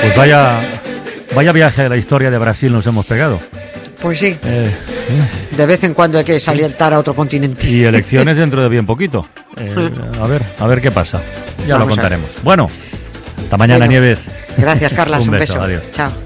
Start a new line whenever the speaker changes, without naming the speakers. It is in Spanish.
Pues vaya viaje a la historia de Brasil nos hemos pegado.
Pues sí. De vez en cuando hay que saltar a otro continente.
Y elecciones dentro de bien poquito. A ver qué pasa. Ya lo contaremos. Bueno, hasta mañana, Nieves.
Gracias, Carlas.
Un
Un
beso.
beso.
Adiós.
Chao.